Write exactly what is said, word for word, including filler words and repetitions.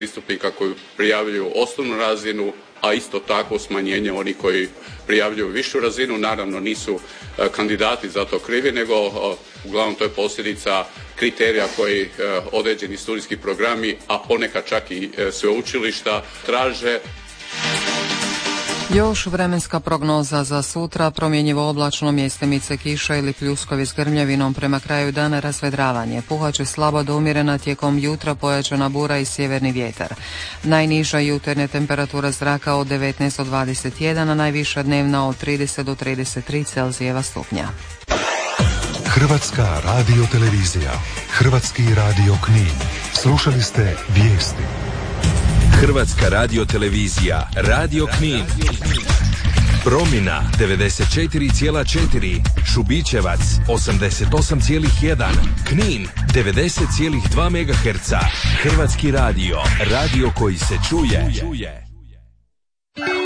pristupnika koji prijavljuju osnovnu razinu, a isto tako smanjenje onih koji prijavljuju višu razinu. Naravno nisu kandidati za to krivi, nego uglavnom to je posljedica kriterija koji određeni studijski programi, a ponekad čak i sveučilišta traže. Još vremenska prognoza za sutra, promjenjivo oblačno, mjestimice kiša ili pljuskovi s grmljavinom, prema kraju dana razvedravanje. Puhat slabo do umjerena, tijekom jutra pojačana bura i sjeverni vjetar. Najniža jutarnja temperatura zraka od devetnaest do dvadeset jedan, a najviša dnevna od trideset do trideset tri Celzijeva stupnja. Hrvatska radiotelevizija, Hrvatski radio Knin. Slušali ste vijesti. Hrvatska radiotelevizija, Radio Knin. Promina devedeset četiri zarez četiri, Šubićevac osamdeset osam zarez jedan, Knin devedeset zarez dva megaherca. Hrvatski radio, radio koji se čuje.